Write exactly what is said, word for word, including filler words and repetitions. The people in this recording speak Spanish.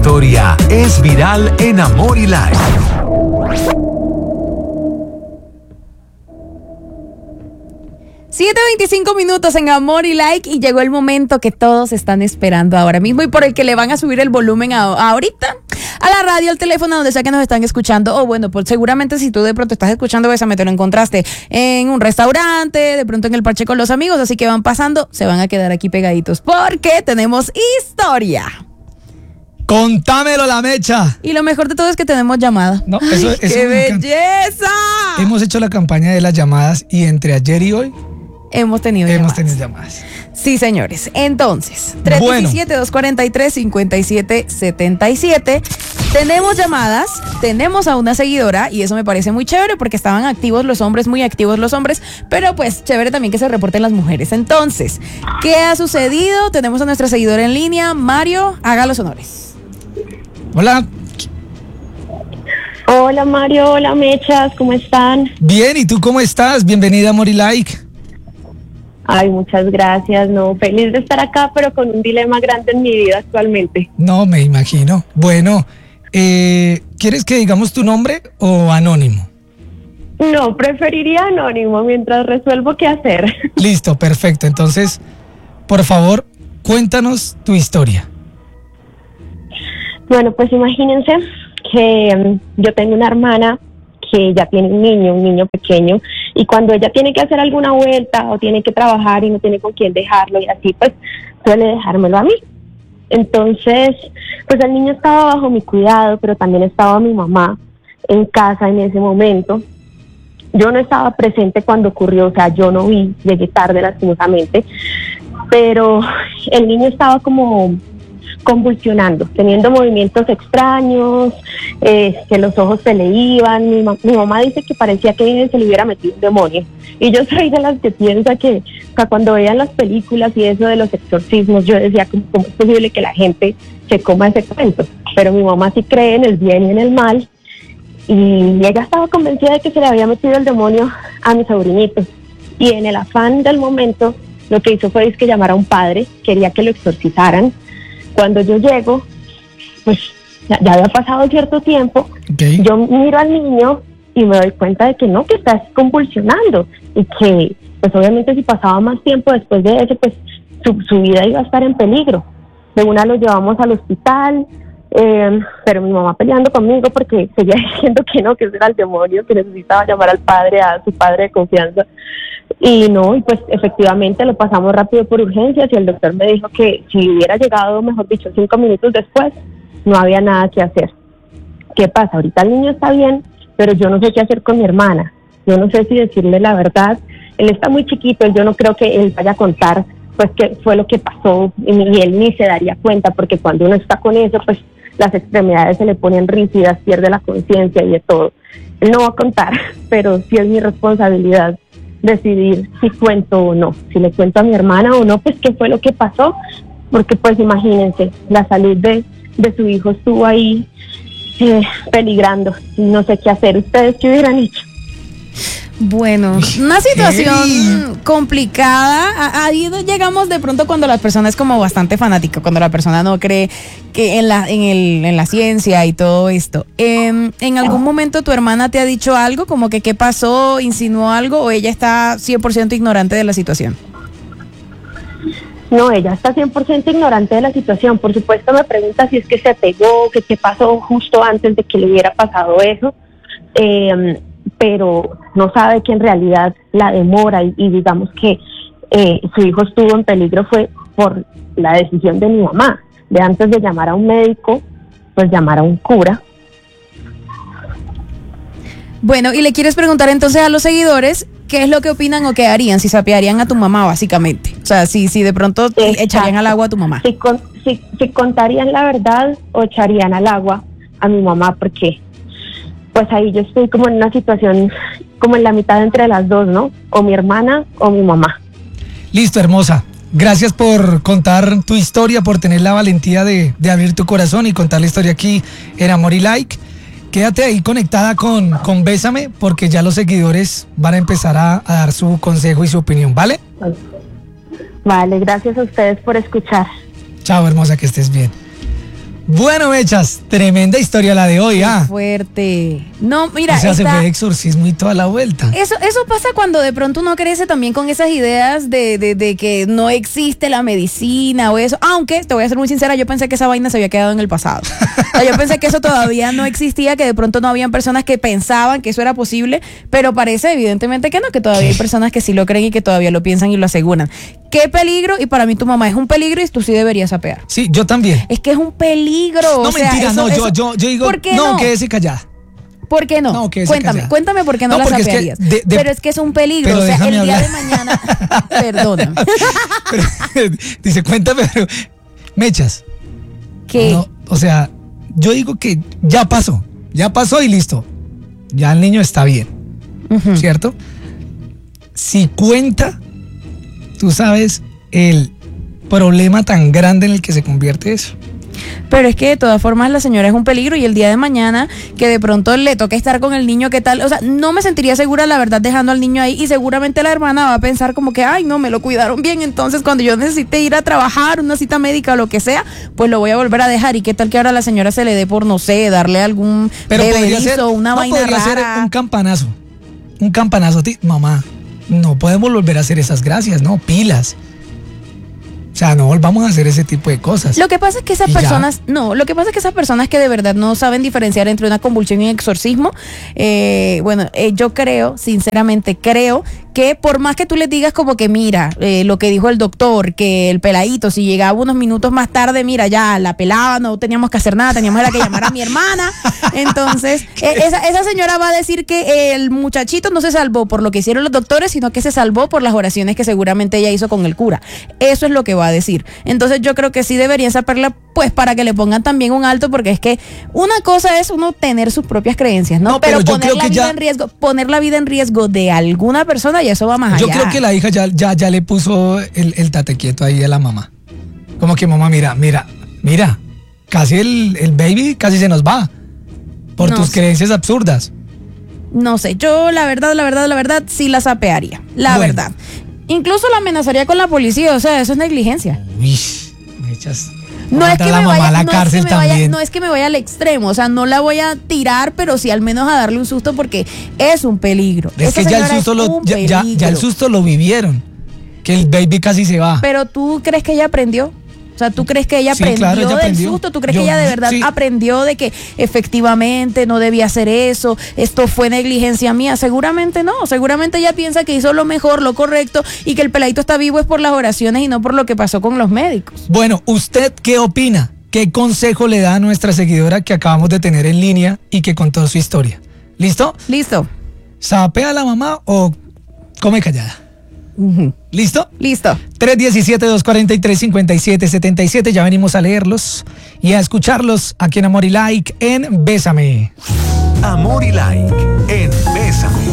historia es viral en Amor y Like. siete veinticinco minutos en Amor y Like y llegó el momento que todos están esperando ahora mismo y por el que le van a subir el volumen a, a ahorita a la radio, al teléfono, donde sea que nos están escuchando. O bueno, pues seguramente si tú de pronto estás escuchando Bésame, te lo encontraste en un restaurante, de pronto en el parche con los amigos, así que van pasando, se van a quedar aquí pegaditos porque tenemos historia. Contámelo, la mecha. Y lo mejor de todo es que tenemos llamada. No, eso, ¡Ay, eso ¡qué me encanta. belleza! Hemos hecho la campaña de las llamadas y entre ayer y hoy Hemos tenido hemos llamadas. tenido llamadas. Sí, señores. Entonces, tres uno siete, dos cuatro tres, cinco siete siete siete. Tenemos llamadas, tenemos a una seguidora y eso me parece muy chévere porque estaban activos los hombres, muy activos los hombres, pero pues chévere también que se reporten las mujeres. Entonces, ¿qué ha sucedido? Tenemos a nuestra seguidora en línea. Mario, haga los honores. Hola. Hola Mario, hola Mechas, ¿cómo están? Bien, ¿y tú cómo estás? Bienvenida a Amor y Like. Ay, muchas gracias, no, feliz de estar acá, pero con un dilema grande en mi vida actualmente. No, me imagino. Bueno, eh, ¿quieres que digamos tu nombre o anónimo? No, preferiría anónimo mientras resuelvo qué hacer. Listo, perfecto. Entonces, por favor, cuéntanos tu historia. Bueno, pues imagínense que um, yo tengo una hermana que ya tiene un niño, un niño pequeño, y cuando ella tiene que hacer alguna vuelta o tiene que trabajar y no tiene con quién dejarlo y así, pues suele dejármelo a mí. Entonces, pues el niño estaba bajo mi cuidado, pero también estaba mi mamá en casa en ese momento. Yo no estaba presente cuando ocurrió, o sea, yo no vi, llegué tarde lastimosamente, pero el niño estaba como convulsionando, teniendo movimientos extraños, eh, que los ojos se le iban. Mi, ma- mi mamá dice que parecía que se le hubiera metido un demonio. Y yo soy de las que piensa que, o sea, cuando veían las películas y eso de los exorcismos, yo decía, ¿cómo, cómo es posible que la gente se coma ese cuento? Pero mi mamá sí cree en el bien y en el mal, y ella estaba convencida de que se le había metido el demonio a mi sobrinito. Y en el afán del momento, lo que hizo fue es que llamara a un padre, quería que lo exorcizaran. Cuando yo llego, pues ya, ya había pasado cierto tiempo, Okay. yo miro al niño y me doy cuenta de que no, que está convulsionando y que pues obviamente si pasaba más tiempo después de eso, pues su, su vida iba a estar en peligro. De una lo llevamos al hospital, eh, pero mi mamá peleando conmigo porque seguía diciendo que no, que ese era el demonio, que necesitaba llamar al padre, a su padre de confianza. Y no, y pues efectivamente lo pasamos rápido por urgencias y el doctor me dijo que si hubiera llegado, mejor dicho, cinco minutos después, no había nada que hacer. ¿Qué pasa? Ahorita el niño está bien, pero yo no sé qué hacer con mi hermana. Yo no sé si decirle la verdad. Él está muy chiquito, yo no creo que él vaya a contar pues qué fue lo que pasó y, y él ni se daría cuenta, porque cuando uno está con eso, pues las extremidades se le ponen rígidas, pierde la conciencia y de todo. Él no va a contar, pero sí es mi responsabilidad decidir si cuento o no, si le cuento a mi hermana o no, pues qué fue lo que pasó, porque pues imagínense, la salud de, de su hijo estuvo ahí eh, peligrando, no sé qué hacer. ¿Ustedes qué hubieran hecho? Bueno, una situación complicada. Ahí llegamos de pronto cuando la persona es como bastante fanática, cuando la persona no cree que en la en el en la ciencia y todo esto. ¿En, en algún momento tu hermana te ha dicho algo, como que qué pasó, insinuó algo, o ella está cien por ciento ignorante de la situación? No, ella está cien por ciento ignorante de la situación. Por supuesto me pregunta si es que se pegó, que qué pasó justo antes de que le hubiera pasado eso. Eh, pero no sabe que en realidad la demora y, y digamos que eh, su hijo estuvo en peligro fue por la decisión de mi mamá, de antes de llamar a un médico, pues llamar a un cura. Bueno, y le quieres preguntar entonces a los seguidores qué es lo que opinan o qué harían, si sapearían a tu mamá básicamente, o sea, si, si de pronto Exacto. echarían al agua a tu mamá. Si, con, si, si contarían la verdad o echarían al agua a mi mamá, porque pues ahí yo estoy como en una situación como en la mitad entre las dos, ¿no? O mi hermana o mi mamá. Listo, hermosa. Gracias por contar tu historia, por tener la valentía de, de abrir tu corazón y contar la historia aquí en Amor y Like. Quédate ahí conectada con, con Bésame, porque ya los seguidores van a empezar a, a dar su consejo y su opinión, ¿vale? Vale, gracias a ustedes por escuchar. Chao, hermosa, que estés bien. Bueno, Mechas, tremenda historia la de hoy, ¿ah? Fuerte. No, mira, O sea, se está- fue de exorcismo y toda la vuelta. Eso, eso pasa cuando de pronto uno crece también con esas ideas de, de, de que no existe la medicina o eso. Aunque, te voy a ser muy sincera, yo pensé que esa vaina se había quedado en el pasado. O sea, yo pensé que eso todavía no existía, que de pronto no habían personas que pensaban que eso era posible, pero parece evidentemente que no, que todavía hay personas que sí lo creen y que todavía lo piensan y lo aseguran. ¿Qué peligro? Y para mí tu mamá es un peligro y tú sí deberías apear. Sí, yo también. Es que es un peligro. No, o sea, mentira, eso- no, yo, eso- yo, yo digo, ¿Por qué no, no? quédese callada. ¿Por qué no? No, quédese cuéntame, callada. cuéntame por qué no, No, las porque es que apearías. de- de- pero es que es un peligro. Pero O sea, el déjame día hablar. de mañana. Perdóname. Pero, dice, cuéntame, pero, Mechas. ¿Qué? No, o sea, yo digo que ya pasó, ya pasó y listo. Ya el niño está bien, Ujú. ¿cierto? Si cuenta, tú sabes el problema tan grande en el que se convierte eso. Pero es que de todas formas la señora es un peligro y el día de mañana que de pronto le toque estar con el niño, ¿qué tal? O sea, no me sentiría segura, la verdad, dejando al niño ahí y seguramente la hermana va a pensar como que, ay, no, me lo cuidaron bien, entonces cuando yo necesite ir a trabajar, una cita médica o lo que sea, pues lo voy a volver a dejar. ¿Y qué tal que ahora la señora se le dé por, no sé, darle algún Pero podría bebedizo, ser, una no, vaina podría ser rara? un campanazo. Un campanazo. Ti- Mamá, no podemos volver a hacer esas gracias, no, pilas. O sea, no volvamos a hacer ese tipo de cosas. Lo que pasa es que esas Y ya. personas, no, lo que pasa es que esas personas que de verdad no saben diferenciar entre una convulsión y un exorcismo, eh, bueno, eh, yo creo, sinceramente creo que por más que tú les digas como que mira, eh, lo que dijo el doctor, que el peladito si llegaba unos minutos más tarde, mira, ya la pelaba, no teníamos que hacer nada, teníamos era que llamar a mi hermana, entonces eh, esa, esa señora va a decir que el muchachito no se salvó por lo que hicieron los doctores, sino que se salvó por las oraciones que seguramente ella hizo con el cura. Eso es lo que va a decir. Entonces yo creo que sí deberían saberla, pues para que le pongan también un alto, porque es que una cosa es uno tener sus propias creencias, ¿no? No, pero yo poner creo la que vida ya- en riesgo, poner la vida en riesgo de alguna persona y eso va más Yo allá. creo que la hija ya, ya, ya le puso el, el tate quieto ahí a la mamá. Como que mamá, mira, mira, mira, casi el, el baby casi se nos va. Por No tus sé. creencias absurdas. No sé, yo la verdad, la verdad, la verdad, sí la sapearía. La Bueno. verdad. Incluso la amenazaría con la policía, o sea, eso es negligencia. Uy, me echas. No es, que la me mamá vaya, a la no, es cárcel que me vaya, también. no es que me vaya al extremo, o sea, no la voy a tirar, pero sí al menos a darle un susto porque es un peligro. Es Esa que ya el señora es susto lo, un ya, ya, ya el peligro. susto lo vivieron. Que el baby casi se va. Pero tú crees que ella aprendió. O sea, ¿tú crees que ella Sí, aprendió claro, ella del aprendió. susto? ¿Tú crees Yo- que ella de verdad sí. aprendió de que efectivamente no debía hacer eso? Esto fue negligencia mía. Seguramente no. Seguramente ella piensa que hizo lo mejor, lo correcto y que el peladito está vivo es por las oraciones y no por lo que pasó con los médicos. Bueno, ¿usted qué opina? ¿Qué consejo le da a nuestra seguidora que acabamos de tener en línea y que contó su historia? ¿Listo? Listo. ¿Sapea a la mamá o come callada? Ujú. ¿Listo? Listo. tres uno siete, dos cuatro tres, cinco siete siete siete. Ya venimos a leerlos y a escucharlos aquí en Amor y Like en Bésame. Amor y Like en Bésame.